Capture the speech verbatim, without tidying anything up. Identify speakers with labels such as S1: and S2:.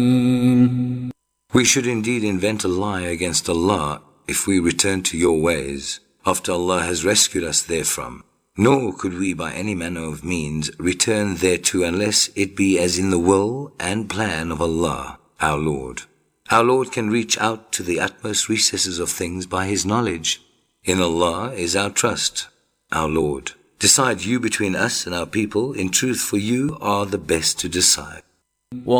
S1: We should indeed invent a lie against Allah if we return to your ways, after Allah has rescued us therefrom. Nor could we by any manner of means return thereto unless it be as in the will and plan of Allah, our Lord. Our Lord can reach out to the utmost recesses of things by His knowledge. In Allah is our trust, our Lord. Decide you between us and our people. In truth, for you are the best to decide.